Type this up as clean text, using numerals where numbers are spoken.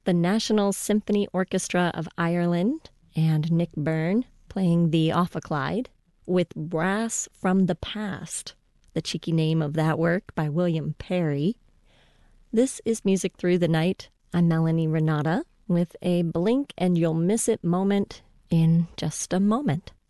the National Symphony Orchestra of Ireland and Nick Byrne playing the Ophicleide with Brass from the Past, the cheeky name of that work by William Perry. This is Music Through the Night. I'm Melanie Renata with a blink and you'll miss it moment in just a moment.